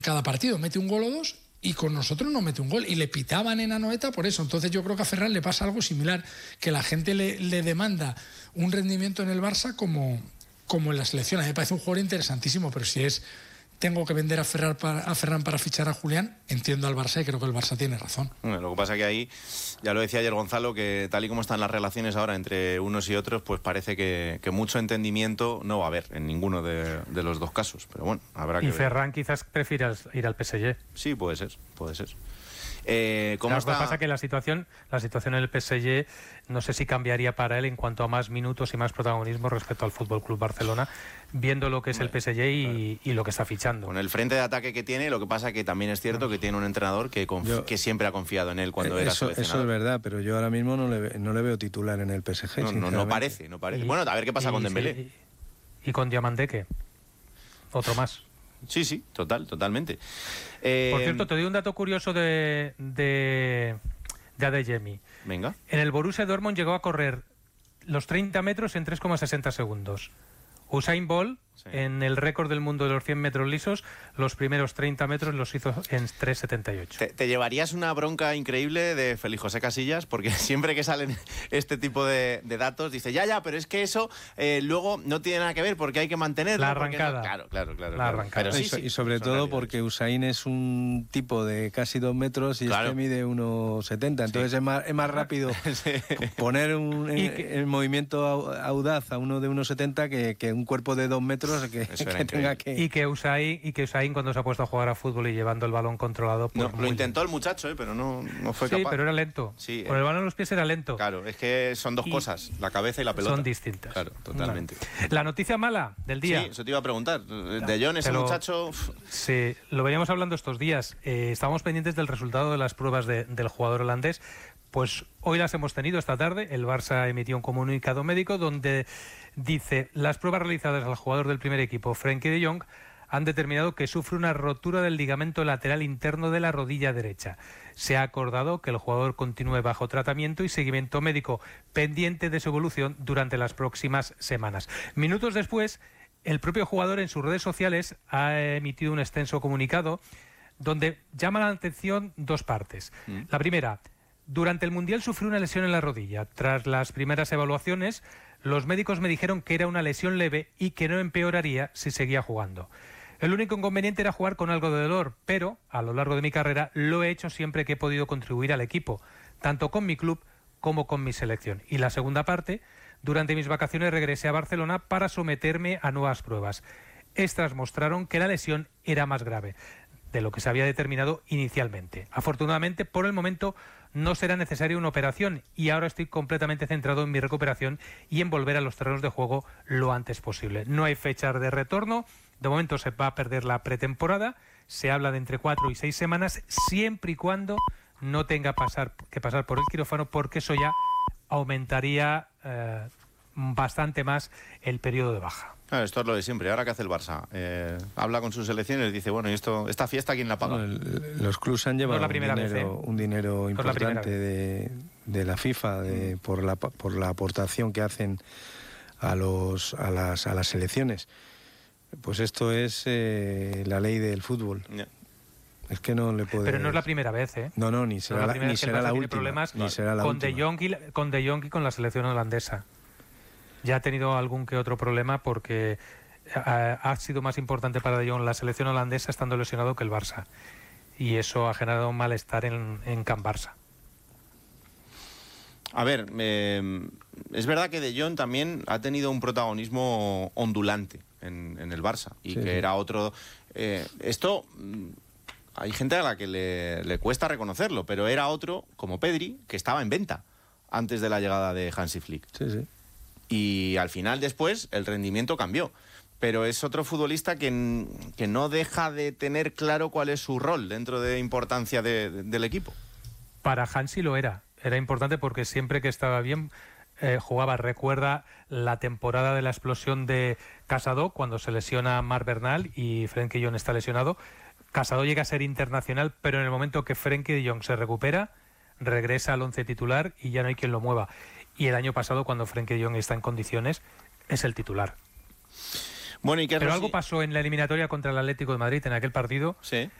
cada partido mete un gol o dos y con nosotros no mete un gol. Y le pitaban en Anoeta por eso. Entonces yo creo que a Ferran le pasa algo similar, que la gente le demanda un rendimiento en el Barça como en la selección. A mí me parece un jugador interesantísimo, pero si tengo que vender a Ferran para fichar a Julián, entiendo al Barça y creo que el Barça tiene razón. Bueno, lo que pasa que ahí, ya lo decía ayer Gonzalo, que tal y como están las relaciones ahora entre unos y otros, pues parece que mucho entendimiento no va a haber en ninguno de los dos casos. Pero bueno, habrá que ver. Y Ferran quizás prefiera ir al PSG. Sí, puede ser. ¿Cómo está? Lo que pasa es que la situación en el PSG no sé si cambiaría para él en cuanto a más minutos y más protagonismo respecto al Fútbol Club Barcelona, viendo lo que es el PSG y lo que está fichando. Con el frente de ataque que tiene, lo que pasa que también es cierto que tiene un entrenador que siempre ha confiado en él cuando era seleccionador. Eso es verdad, pero yo ahora mismo no le veo titular en el PSG. No parece. Bueno, a ver qué pasa con Dembélé. ¿Y con Diamandeke? Otro más. Sí, totalmente. Por cierto, te doy un dato curioso de Adeyemi. Venga. En el Borussia Dortmund llegó a correr los 30 metros en 3,60 segundos. Usain Bolt, en el récord del mundo de los 100 metros lisos, los primeros 30 metros los hizo en 3,78. Te llevarías una bronca increíble de Félix José Casillas, porque siempre que salen este tipo de datos, dice, pero es que eso luego no tiene nada que ver, porque hay que mantenerlo. La arrancada. Claro. La arrancada. Pero y sobre todo porque Usain es un tipo de casi 2 metros y este mide 1,70. Entonces es más rápido poner el movimiento audaz a uno de 1,70 que un cuerpo de 2 metros que tenga que... Y que Usain cuando se ha puesto a jugar a fútbol y llevando el balón controlado... Pues lo intentó el muchacho, pero no fue capaz. Sí, pero era lento. Sí, con el balón en los pies era lento. Claro, es que son dos cosas, la cabeza y la pelota. Son distintas. Claro, totalmente. La noticia mala del día. Sí, eso te iba a preguntar. De Jong, ese muchacho... Sí, lo veníamos hablando estos días. Estábamos pendientes del resultado de las pruebas del jugador holandés. Pues hoy las hemos tenido esta tarde. El Barça emitió un comunicado médico donde dice: las pruebas realizadas al jugador del primer equipo, Frenkie de Jong, han determinado que sufre una rotura del ligamento lateral interno de la rodilla derecha. Se ha acordado que el jugador continúe bajo tratamiento y seguimiento médico, pendiente de su evolución durante las próximas semanas. Minutos después, el propio jugador en sus redes sociales ha emitido un extenso comunicado donde llama la atención dos partes. La primera: durante el Mundial sufrió una lesión en la rodilla. Tras las primeras evaluaciones, los médicos me dijeron que era una lesión leve y que no empeoraría si seguía jugando. El único inconveniente era jugar con algo de dolor, pero a lo largo de mi carrera lo he hecho siempre que he podido contribuir al equipo, tanto con mi club como con mi selección. Y la segunda parte: durante mis vacaciones regresé a Barcelona para someterme a nuevas pruebas. Estas mostraron que la lesión era más grave de lo que se había determinado inicialmente. Afortunadamente, por el momento, no será necesaria una operación y ahora estoy completamente centrado en mi recuperación y en volver a los terrenos de juego lo antes posible. No hay fechas de retorno, de momento se va a perder la pretemporada, se habla de entre 4 y 6 semanas, siempre y cuando no tenga que pasar por el quirófano, porque eso ya aumentaría bastante más el periodo de baja. Claro, esto es lo de siempre. Ahora, ¿qué hace el Barça? Habla con sus selecciones, dice, bueno, ¿y esta fiesta quién la paga? Los clubs han llevado un dinero importante de la FIFA por la aportación que hacen a las selecciones. Pues esto es la ley del fútbol. Yeah. Es que no le puede. Pero no es la primera vez, ¿eh? No, ni será la última. Ni será la última. Con De Jong y con la selección holandesa. Ya ha tenido algún que otro problema porque ha sido más importante para De Jong la selección holandesa estando lesionado que el Barça. Y eso ha generado un malestar en Can Barça. A ver, es verdad que De Jong también ha tenido un protagonismo ondulante en el Barça y que era otro... esto... Hay gente a la que le cuesta reconocerlo, pero era otro, como Pedri, que estaba en venta antes de la llegada de Hansi Flick. Sí. Y al final, después, el rendimiento cambió. Pero es otro futbolista que no deja de tener claro cuál es su rol dentro de importancia del equipo. Para Hansi lo era. Era importante porque siempre que estaba bien jugaba. Recuerda la temporada de la explosión de Casado, cuando se lesiona Marc Bernal y Frenkie de Jong está lesionado. Casado llega a ser internacional, pero en el momento que Frenkie de Jong se recupera, regresa al 11 titular y ya no hay quien lo mueva. Y el año pasado, cuando Frenkie de Jong está en condiciones, es el titular. Bueno, ¿y qué Pero algo pasó en la eliminatoria contra el Atlético de Madrid en aquel partido, sí,